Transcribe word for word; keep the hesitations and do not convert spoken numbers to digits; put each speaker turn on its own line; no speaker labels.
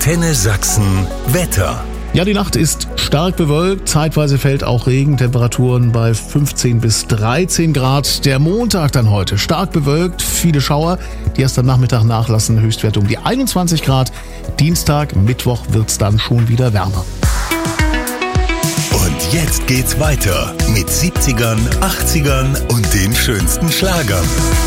Antenne Sachsen Wetter.
Ja, die Nacht ist stark bewölkt, zeitweise fällt auch Regen, Temperaturen bei fünfzehn bis dreizehn Grad. Der Montag dann heute stark bewölkt, viele Schauer, die erst am Nachmittag nachlassen, Höchstwerte um die einundzwanzig Grad. Dienstag, Mittwoch wird's dann schon wieder wärmer.
Und jetzt geht's weiter mit siebzigern, achtzigern und den schönsten Schlagern.